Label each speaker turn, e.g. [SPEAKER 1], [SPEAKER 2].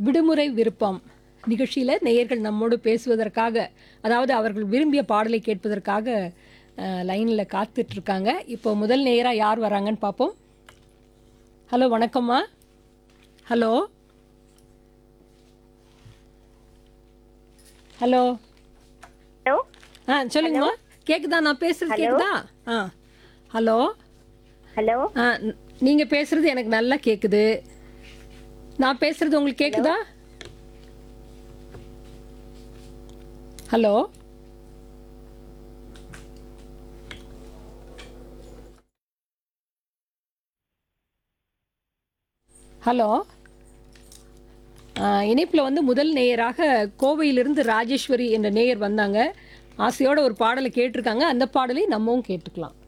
[SPEAKER 1] விடுமுறை விருப்பம் நிகழ்ச்சியில் நேயர்கள் நம்மோடு பேசுவதற்காக, அதாவது அவர்கள் விரும்பிய பாடலை கேட்பதற்காக லைனில் காத்துட்ருக்காங்க. இப்போ முதல் நேயராக யார் வராங்கன்னு பார்ப்போம். ஹலோ, வணக்கம்மா. ஹலோ ஹலோ
[SPEAKER 2] ஹலோ
[SPEAKER 1] சொல்லுங்கம்மா. கேக்குதா? நான் பேசுறது கேக்குதா? ஹலோ.
[SPEAKER 2] ஹலோ
[SPEAKER 1] நீங்க பேசுறது எனக்கு நல்லா கேக்குது. நான் பேசுறது உங்களுக்கு கேக்குதா? ஹலோ. ஹலோ. இணைப்பில் வந்து முதல் நேயராக கோவையிலிருந்து ராஜேஸ்வரி என்ற நேயர் வந்தாங்க. ஆசையோட ஒரு பாடலை கேட்டிருக்காங்க. அந்த பாடலை நம்மவும் கேட்டுக்கலாம்.